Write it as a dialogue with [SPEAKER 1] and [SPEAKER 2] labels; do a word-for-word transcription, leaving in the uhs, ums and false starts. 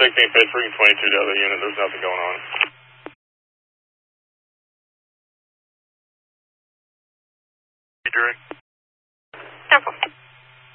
[SPEAKER 1] sixteen Pittsburgh and twenty-two to the other unit. There's nothing going on.
[SPEAKER 2] Direct.